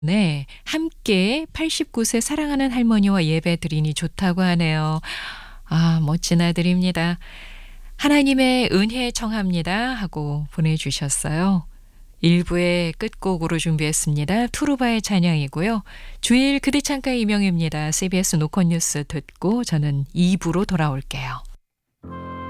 네, 함께 89세 사랑하는 할머니와 예배 드리니 좋다고 하네요. 아, 멋진 아들입니다. 하나님의 은혜 청합니다 하고 보내주셨어요. 1부의 끝곡으로 준비했습니다. 투르바의 찬양이고요. 주일 그대 창가 이명입니다. CBS 노컷뉴스 듣고 저는 2부로 돌아올게요.